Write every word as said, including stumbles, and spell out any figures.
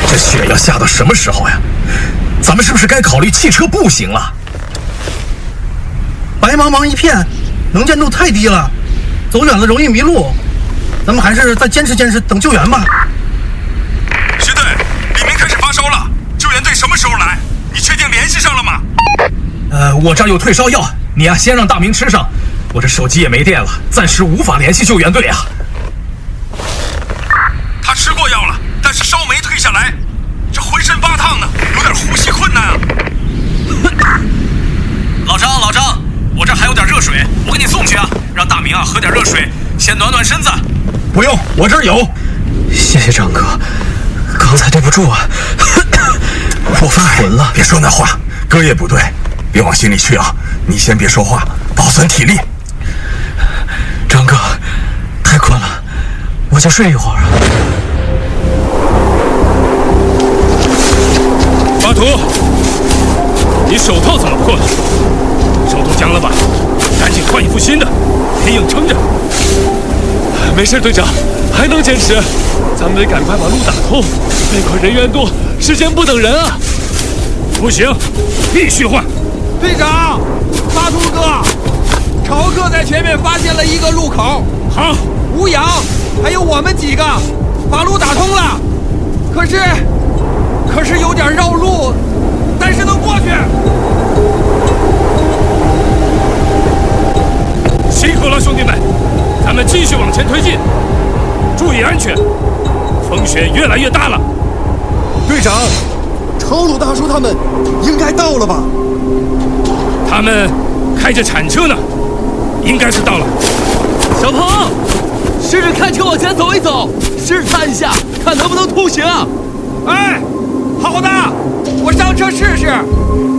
这雪要下到什么时候呀？咱们是不是该考虑汽车步行了？ 白茫茫一片，能见度太低了，走远了容易迷路。咱们还是再坚持坚持，等救援吧。 师队，李明开始发烧了，救援队什么时候来？你确定联系上了吗？ 呃，我这儿有退烧药，你呀、啊、先让大明吃上。我这手机也没电了，暂时无法联系救援队啊。 他吃过药了，但是烧没退下来，这浑身发烫呢，有点呼吸困难啊。 老张，老张，我这儿还有点热水，我给你送去啊，让大明啊喝点热水，先暖暖身子。 不用，我这儿有。 谢谢张哥，刚才对不住啊，我发浑了。 别说那话，哥也不对，别往心里去啊。你先别说话，保存体力。 张哥，太困了，我就睡一会儿啊。 巴图，你手套怎么破了？手都僵了吧？赶紧换一副新的，别硬撑着。没事，队长，还能坚持。咱们得赶快把路打通，那块人员多，时间不等人啊！不行，必须换。 队长，巴图哥，朝克在前面发现了一个路口。 好， 吴阳还有我们几个把路打通了，可是可是有点绕路，但是能过去。 辛苦了，兄弟们，咱们继续往前推进，注意安全。风雪越来越大了。 队长，超鲁大叔他们应该到了吧？ 他们开着铲车呢，应该是到了。 小鹏，试着开车往前走一走，试探一下，看能不能通行。 哎，好的，我上车试试。